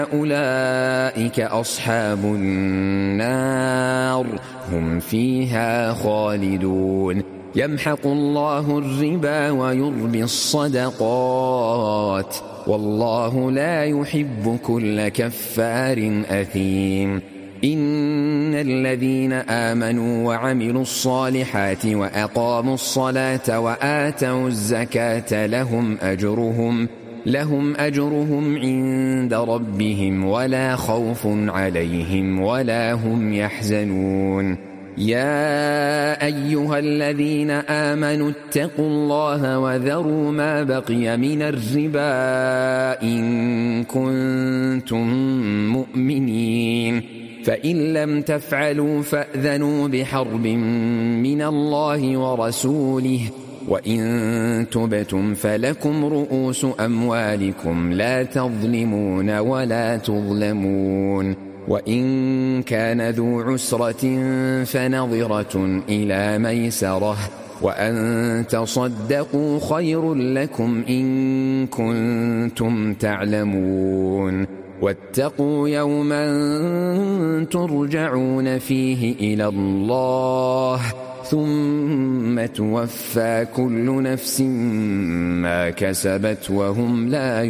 أولئك أصحاب النار هم فيها خالدون. يمحق الله الربا ويربي الصدقات والله لا يحب كل كفار أثيم. إن الذين آمنوا وعملوا الصالحات وأقاموا الصلاة وآتوا الزكاة لهم أجرهم عند ربهم ولا خوف عليهم ولا هم يحزنون. يا أيها الذين آمنوا اتقوا الله وذروا ما بقي من الربا إن كنتم مؤمنين، فإن لم تفعلوا فأذنوا بحرب من الله ورسوله، وإن تبتم فلكم رؤوس أموالكم لا تظلمون ولا تظلمون. وإن كان ذو عسرة فنظرة إلى ميسرة، وأن تصدقوا خير لكم إن كنتم تعلمون. واتقوا يوما ترجعون فيه إلى الله ثم توفى كل نفس ما كسبت وهم لا